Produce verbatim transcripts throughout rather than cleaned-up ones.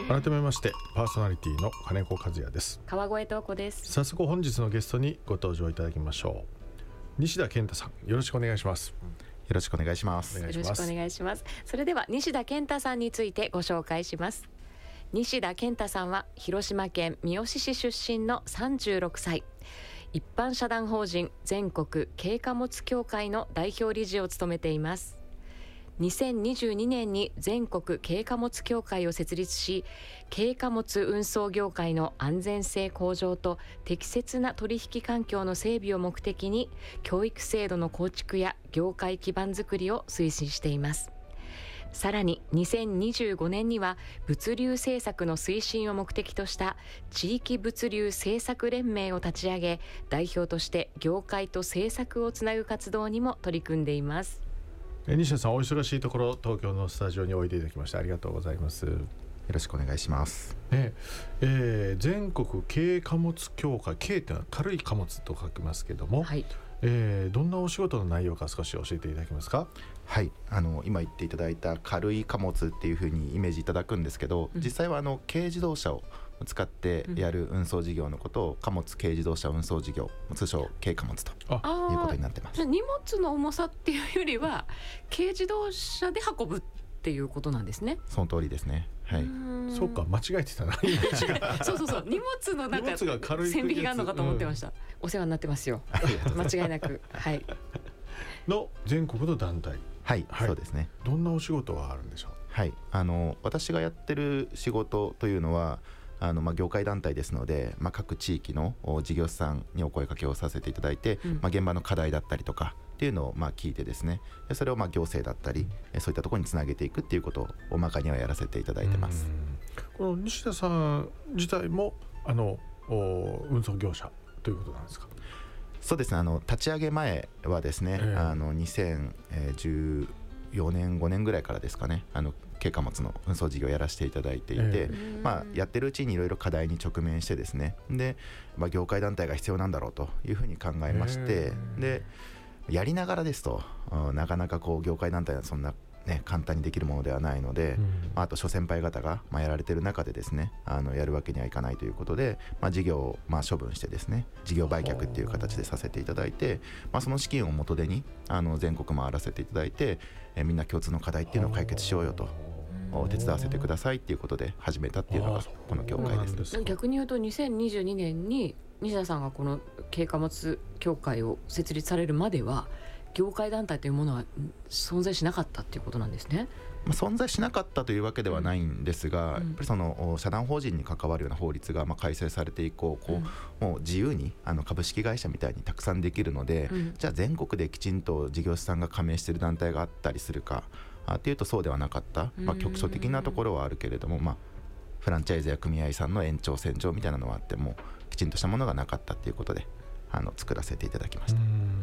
改めましてパーソナリティの金子和也です。 川越東子です。 早速本日のゲストにご登場いただきましょう。西田健太さん、よろしくお願いします。 よろしくお願いします。 よろしくお願いします。それでは西田健太さんについてご紹介します。西田健太さんは広島県三次市出身のさんじゅうろくさい、一般社団法人全国軽貨物協会の代表理事を務めています。にせんにじゅうにねんに全国軽貨物協会を設立し、軽貨物運送業界の安全性向上と適切な取引環境の整備を目的に教育制度の構築や業界基盤づくりを推進しています。さらににせんにじゅうごねんには物流政策の推進を目的とした地域物流政策連盟を立ち上げ、代表として業界と政策をつなぐ活動にも取り組んでいます。 西田さん、お忙しいところ東京のスタジオにおいでいただきましてありがとうございます。 よろしくお願いします。 ねえー、全国軽貨物協会、軽というのは軽い貨物と書きますけども、はい、えー、どんなお仕事の内容か少し教えていただけますか。 はい、あの今言っていただいた軽い貨物っていうふうにイメージいただくんですけど、うん、実際はあの軽自動車を使ってやる運送事業のことを、うん、貨物軽自動車運送事業、通称軽貨物ということになってます。 荷物の重さっていうよりは軽自動車で運ぶっていうことなんですね。 その通りですね。はい。 そうか、間違えてたなイメージがそうそうそう、荷物のなんか線引きがあるのかと思ってました、うん、お世話になってますよ間違いなく、はい、 の全国の団体、 はい、はい、そうですね。 どんなお仕事があるんでしょう。 はい、あの私がやってる仕事というのはあのまあ、業界団体ですので、まあ、各地域の事業者さんにお声掛けをさせていただいて、うん、まあ、現場の課題だったりとかっていうのをまあ聞いてですね、それをまあ行政だったり、うん、そういったところにつなげていくっていうことを大まかにはやらせていただいてます。 この西田さん自体もあの運送業者ということなんですか。 そうですね、あの立ち上げ前はですね、えー、あのにせんじゅうよねんごねんぐらいからですかね、あの軽貨物の運送事業をやらせていただいていて、えーまあ、やってるうちにいろいろ課題に直面してですね、で、まあ、業界団体が必要なんだろうというふうに考えまして、えー、でやりながらですとなかなかこう業界団体はそんなね、簡単にできるものではないので、うん、あと諸先輩方が、まあ、やられてる中でですね、あのやるわけにはいかないということで、まあ、事業を、まあ、処分してですね、事業売却っていう形でさせていただいて、まあ、その資金を元手にあの全国回らせていただいて、えみんな共通の課題っていうのを解決しようよと、手伝わせてくださいっていうことで始めたっていうのがこの協会です。 逆に言うとにせんにじゅうにねんに西田さんがこの軽貨物協会を設立されるまでは業界団体というものは存在しなかったっていうことなんですね。 まあ、存在しなかったというわけではないんですが、うん、やっぱりその社団法人に関わるような法律がまあ改正されて以降、こう、うん、もう自由にあの株式会社みたいにたくさんできるので、うん、じゃあ全国できちんと事業者さんが加盟している団体があったりするかっていうとそうではなかった、まあ、局所的なところはあるけれども、まあ、フランチャイズや組合さんの延長線上みたいなのはあってもきちんとしたものがなかったということであの作らせていただきました。 うん、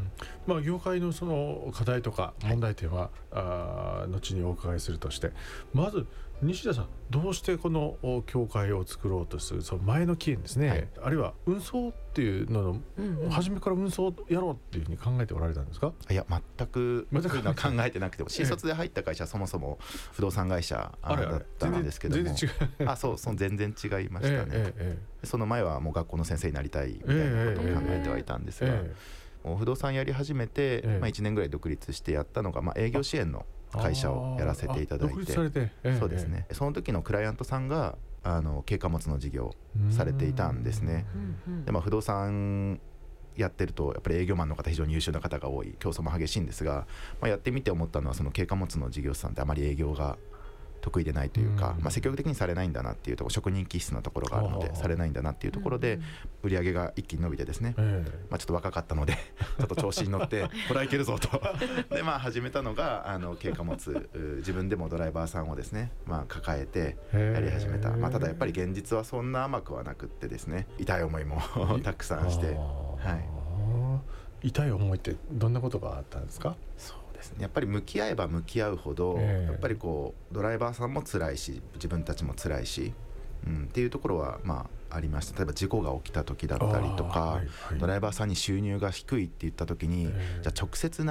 まあ、業界のその課題とか問題点は、はい、あ後にお伺いするとして、まず西田さん、どうしてこの協会を作ろうとするその前の期限ですね、はい、あるいは運送っていうのの、うんうん、初めから運送をやろうっていうふうに考えておられたんですか。 いや、全くそういうのは考えてなくても新卒で入った会社はそもそも不動産会社だったんですけども、 全然違うあそうそう全然違いましたね、えええ、その前はもう学校の先生になりたいみたいなことを考えてはいたんですが、ええ、もう不動産やり始めて、ええ、まあ、いちねんぐらい独立してやったのが、まあ、営業支援の会社をやらせていただいて、 独立されて、ええ、 そうですね、その時のクライアントさんがあの軽貨物の事業をされていたんですね。で、まあ、不動産やってるとやっぱり営業マンの方非常に優秀な方が多い、競争も激しいんですが、まあ、やってみて思ったのはその軽貨物の事業者さんってあまり営業が得意でないというか、まあ、積極的にされないんだなっていうところ、職人気質なところがあるのでされないんだなっていうところで売り上げが一気に伸びてですね、まあ、ちょっと若かったのでちょっと調子に乗ってこれはいけるぞとで、まあ、始めたのがあの軽貨物、自分でもドライバーさんをですね、まあ、抱えてやり始めた、まあ、ただやっぱり現実はそんな甘くはなくってですね、痛い思いもたくさんして、 はい、痛い思いってどんなことがあったんですか。 そうやっぱり向き合えば向き合うほど、えー、やっぱりこうドライバーさんも辛いし自分たちも辛いし、うん、っていうところはまあありました。例えば事故が起きた時だったりとか、はいはい、ドライバーさんに収入が低いって言った時に、えー、じゃあ直接